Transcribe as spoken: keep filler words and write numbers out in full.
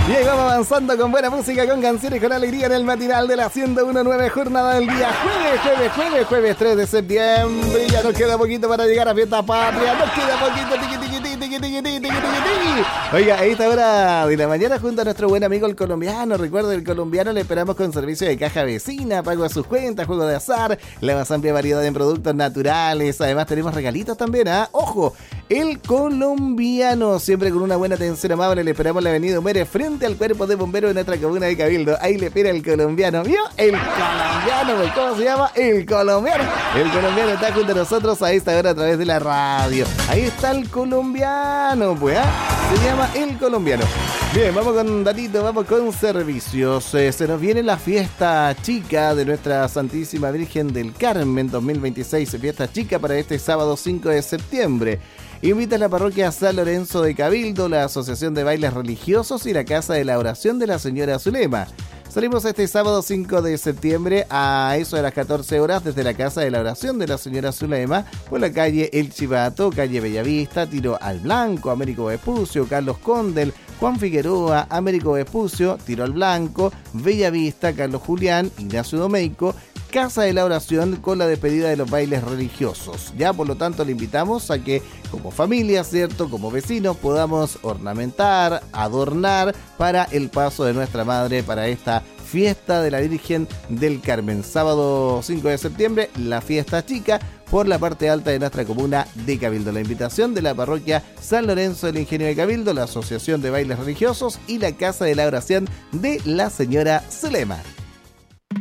Y ahí vamos avanzando con buena música, con canciones, con alegría en el matinal de la ciento uno punto nueve, jornada del día jueves, jueves, jueves, jueves tres de septiembre. Ya nos queda poquito para llegar a Fiesta Patria, nos queda poquito, tiqui, tiqui, tiqui, tiqui, tiqui, tiqui, tiqui, tiqui. Oiga, a esta hora de la mañana junto a nuestro buen amigo el colombiano, recuerda, el colombiano le esperamos con servicio de caja vecina, pago a sus cuentas, juego de azar, la más amplia variedad en productos naturales, además tenemos regalitos también, ¿ah? ¡Ojo! El colombiano, siempre con una buena atención amable, le esperamos en la avenida Humere, frente al cuerpo de bomberos de nuestra comuna de Cabildo. Ahí le espera el colombiano, ¿vio? El colombiano, ¿cómo se llama? El colombiano. El colombiano está junto a nosotros a esta hora a través de la radio. Ahí está el colombiano, pues, ¿ah? Se llama el colombiano. Bien, vamos con datito, vamos con servicios. Eh, se nos viene la fiesta chica de nuestra Santísima Virgen del Carmen dos mil veintiséis, fiesta chica para este sábado cinco de septiembre. Invita a la parroquia San Lorenzo de Cabildo, la Asociación de Bailes Religiosos y la Casa de la Oración de la Señora Zulema. Salimos este sábado cinco de septiembre a eso de las catorce horas desde la Casa de la Oración de la Señora Zulema por la calle El Chivato, calle Bellavista, Tiro al Blanco, Américo Vespucio, Carlos Condel, Juan Figueroa, Américo Vespucio, Tiro al Blanco, Bellavista, Carlos Julián, Ignacio Domeico, Casa de la Oración con la despedida de los bailes religiosos. Ya, por lo tanto, le invitamos a que como familia, ¿cierto?, como vecinos, podamos ornamentar, adornar para el paso de nuestra madre para esta fiesta de la Virgen del Carmen. Sábado cinco de septiembre, la fiesta chica por la parte alta de nuestra comuna de Cabildo. La invitación de la parroquia San Lorenzo del Ingenio de Cabildo, la Asociación de Bailes Religiosos y la Casa de la Oración de la Señora Zulema.